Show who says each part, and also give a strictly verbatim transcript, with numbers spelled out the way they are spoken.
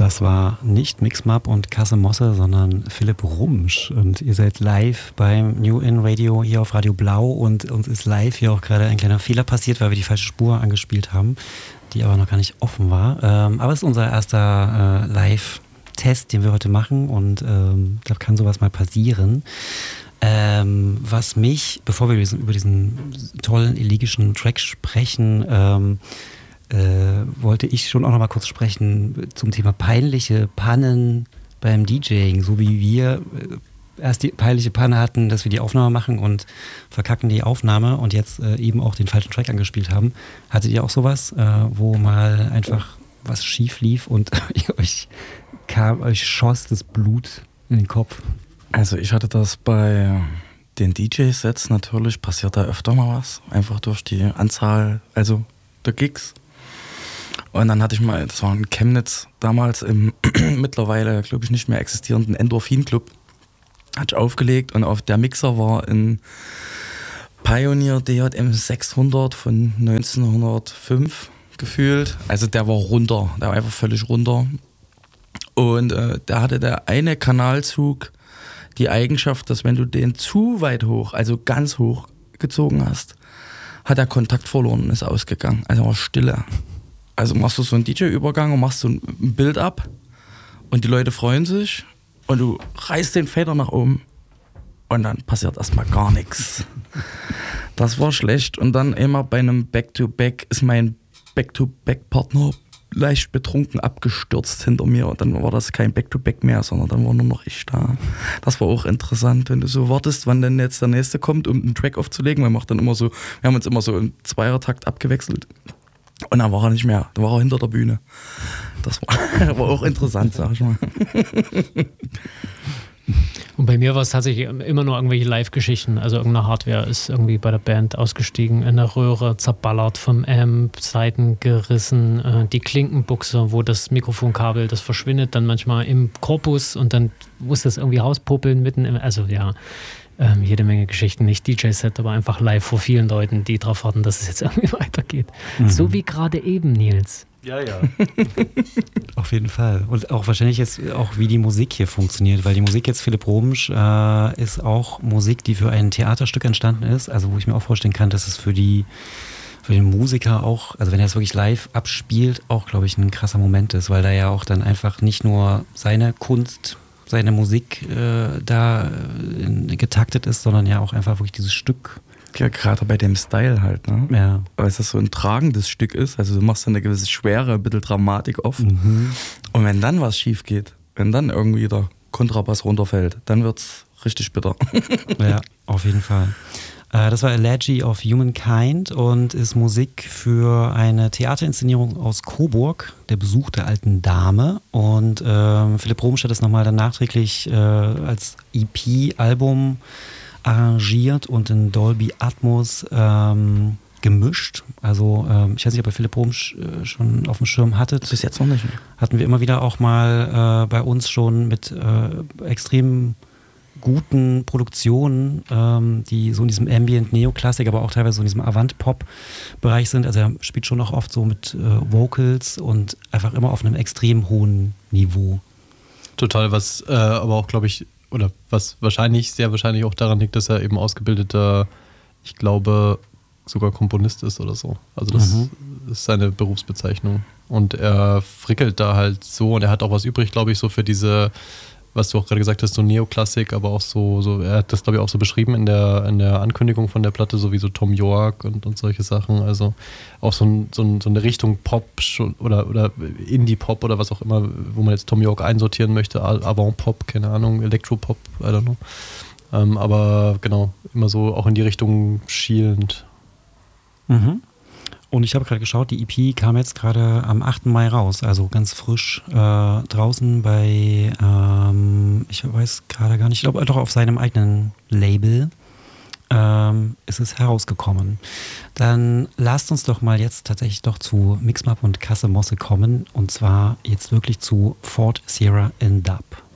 Speaker 1: Das war nicht Mixmap und Kasse Mosse, sondern Philipp Rumsch. Und ihr seid live beim New In Radio hier auf Radio Blau und uns ist live hier auch gerade ein kleiner Fehler passiert, weil wir die falsche Spur angespielt haben, die aber noch gar nicht offen war. Ähm, aber es ist unser erster äh, Live-Test, den wir heute machen und ähm, da kann sowas mal passieren. Ähm, was mich, bevor wir über diesen tollen, elegischen Track sprechen, ähm, Äh, wollte ich schon auch noch mal kurz sprechen zum Thema peinliche Pannen beim DJing, so wie wir äh, erst die peinliche Panne hatten, dass wir die Aufnahme machen und verkacken die Aufnahme und jetzt äh, eben auch den falschen Track angespielt haben. Hattet ihr auch sowas, äh, wo mal einfach was schief lief und euch kam, euch schoss das Blut in den Kopf?
Speaker 2: Also ich hatte das bei den D J-Sets natürlich, passiert da öfter mal was, einfach durch die Anzahl, also der Gigs. Und dann hatte ich mal, das war in Chemnitz damals im mittlerweile, glaube ich, nicht mehr existierenden Endorphin-Club, hatte ich aufgelegt und auf der Mixer war ein Pioneer D J M sechshundert von neunzehnhundertfünf gefühlt. Also der war runter, der war einfach völlig runter. Und äh, da hatte der eine Kanalzug die Eigenschaft, dass wenn du den zu weit hoch, also ganz hoch gezogen hast, hat er Kontakt verloren und ist ausgegangen. Also war Stille. Also machst du so einen D J-Übergang und machst so ein Bild ab und die Leute freuen sich und du reißt den Fader nach oben und dann passiert erstmal gar nichts. Das war schlecht. Und dann immer bei einem Back-to-Back ist mein Back-to-Back-Partner leicht betrunken abgestürzt hinter mir und dann war das kein Back-to-Back mehr, sondern dann war nur noch ich da. Das war auch interessant, wenn du so wartest, wann denn jetzt der Nächste kommt, um einen Track aufzulegen. Wir machen dann immer so, wir haben uns immer so im Zweiertakt abgewechselt. Und dann war er nicht mehr, dann war er hinter der Bühne. Das war, war auch interessant, sag ich mal.
Speaker 3: Und bei mir war es tatsächlich immer nur irgendwelche Live-Geschichten. Also irgendeine Hardware ist irgendwie bei der Band ausgestiegen, in der Röhre zerballert, vom Amp, Seiten gerissen, die Klinkenbuchse, wo das Mikrofonkabel, das verschwindet dann manchmal im Korpus und dann muss das irgendwie rauspuppeln mitten im, also ja, ähm, jede Menge Geschichten, nicht D J-Set, aber einfach live vor vielen Leuten, die darauf warten, dass es jetzt irgendwie weitergeht. Mhm. So wie gerade eben, Nils.
Speaker 1: Ja, ja. Auf jeden Fall. Und auch wahrscheinlich jetzt auch, wie die Musik hier funktioniert, weil die Musik jetzt, Philipp Rumsch, äh, ist auch Musik, die für ein Theaterstück entstanden ist, also wo ich mir auch vorstellen kann, dass es für die für den Musiker auch, also wenn er es wirklich live abspielt, auch, glaube ich, ein krasser Moment ist, weil da ja auch dann einfach nicht nur seine Kunst, seine Musik äh, da äh, getaktet ist, sondern ja auch einfach wirklich dieses Stück.
Speaker 2: Ja, gerade bei dem Style halt, ne?
Speaker 1: Ja.
Speaker 2: Weil es so ein tragendes Stück ist, also du machst dann eine gewisse Schwere, ein bisschen Dramatik oft. Mhm. Und wenn dann was schief geht, wenn dann irgendwie der Kontrabass runterfällt, dann wird's richtig bitter.
Speaker 1: Ja, auf jeden Fall. Äh, das war Elegy of Humankind und ist Musik für eine Theaterinszenierung aus Coburg, der Besuch der alten Dame. Und ähm, Philipp Rumsch hat das nochmal dann nachträglich äh, als E P-Album arrangiert und in Dolby Atmos ähm, gemischt. Also ähm, ich weiß nicht, ob ihr Philipp Rumsch äh, schon auf dem Schirm hattet.
Speaker 2: Bis jetzt noch nicht. Ne?
Speaker 1: Hatten wir immer wieder auch mal äh, bei uns schon mit äh, extrem guten Produktionen, ähm, die so in diesem Ambient Neoklassik, aber auch teilweise so in diesem Avant-Pop-Bereich sind. Also er spielt schon auch oft so mit äh, Vocals und einfach immer auf einem extrem hohen Niveau.
Speaker 4: Total, was äh, aber auch, glaube ich, oder was wahrscheinlich, sehr wahrscheinlich auch daran liegt, dass er eben ausgebildeter, ich glaube, sogar Komponist ist oder so. Also das mhm. ist seine Berufsbezeichnung. Und er frickelt da halt so und er hat auch was übrig, glaube ich, so für diese, was du auch gerade gesagt hast, so Neoklassik, aber auch so, so er hat das, glaube ich, auch so beschrieben in der, in der Ankündigung von der Platte, so wie so Tom York und, und solche Sachen. Also auch so, ein, so, ein, so eine Richtung Pop oder, oder Indie-Pop oder was auch immer, wo man jetzt Tom York einsortieren möchte, Avant-Pop, keine Ahnung, Elektropop, I don't know. Ähm, aber genau, immer so auch in die Richtung schielend.
Speaker 1: Mhm. Und ich habe gerade geschaut, die E P kam jetzt gerade am achten Mai raus, also ganz frisch äh, draußen bei, ähm, ich weiß gerade gar nicht, ich glaube doch auf seinem eigenen Label ähm, ist es herausgekommen. Dann lasst uns doch mal jetzt tatsächlich doch zu Mixmap und Kasse Mosse kommen und zwar jetzt wirklich zu Fort Sierra in Dub.